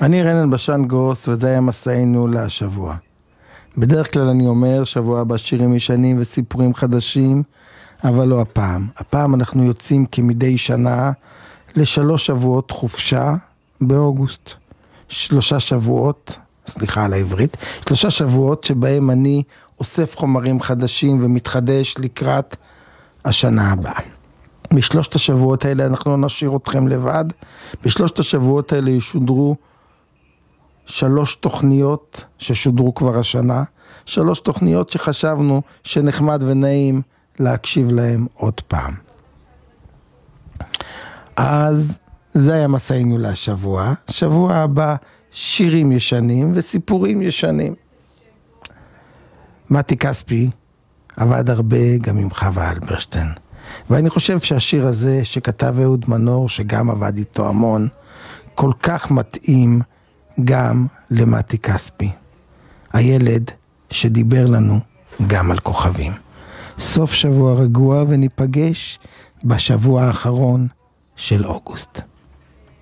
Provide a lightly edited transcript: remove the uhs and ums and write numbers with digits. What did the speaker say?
אני רנן בשן גוס, וזה היה מסענו לשבוע. בדרך כלל אני אומר, שבוע הבא שירים ישנים וסיפורים חדשים, אבל לא הפעם. הפעם אנחנו יוצאים כמדי שנה ל3 שבועות חופשה באוגוסט. 3 שבועות, סליחה על העברית, 3 שבועות שבהם אני אוסף חומרים חדשים ומתחדש לקראת השנה הבאה. בשלושת השבועות האלה אנחנו לא נשאיר אתכם לבד. בשלושת השבועות האלה ישודרו 3 תוכניות ששודרו כבר השנה. 3 תוכניות שחשבנו שנחמד ונעים להקשיב להם עוד פעם. אז זה היה מסענו לשבוע. שבוע הבא שירים ישנים וסיפורים ישנים. מתי כספי עבד הרבה גם עם חווה אלברשטיין. ואני חושב שהשיר הזה שכתב אהוד מנור, שגם עבד איתו המון, כל כך מתאים גם למתי כספי. הילד שדיבר לנו גם על כוכבים. סוף שבוע רגוע וניפגש בשבוע האחרון של אוגוסט.